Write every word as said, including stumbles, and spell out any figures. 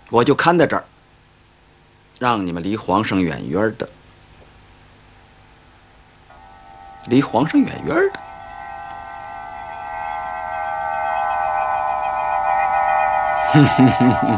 我就看在这儿，让你们离皇上远远的，离皇上远远的。哼哼哼哼。